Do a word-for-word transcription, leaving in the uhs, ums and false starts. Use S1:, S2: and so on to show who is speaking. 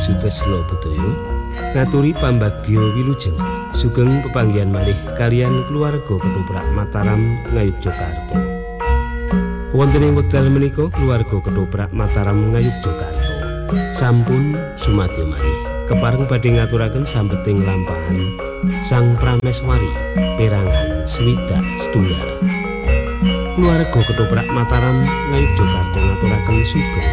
S1: Sutresna Budaya ngaturi pambagya wilujeng sugeng pepanggihan malih kalian keluarga Ketoprak Mataram Ngayogyakarta. Wonten ing wekdal menika keluarga Ketoprak Mataram Ngayogyakarta sampun sumadyo malih kepareng badhe ngaturaken sambeting lampahan Sang Prameswari perangan swidak setunggal. Keluarga Ketoprak Mataram Ngayogyakarta ngaturaken sugeng